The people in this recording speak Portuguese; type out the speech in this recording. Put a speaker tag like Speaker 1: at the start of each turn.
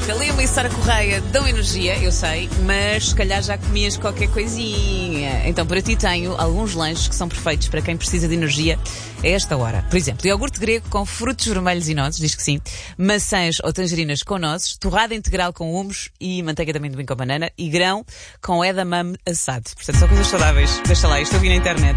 Speaker 1: Marta Lima e Sara Correia dão energia, eu sei, mas se calhar já comias qualquer coisinha. Então para ti tenho alguns lanches que são perfeitos para quem precisa de energia a esta hora. Por exemplo, iogurte grego com frutos vermelhos e nozes, diz que sim, maçãs ou tangerinas com nozes, torrada integral com humos e manteiga de amendoim com banana e grão com edamame assado. Portanto, são coisas saudáveis. Deixa lá, isto eu vi na internet.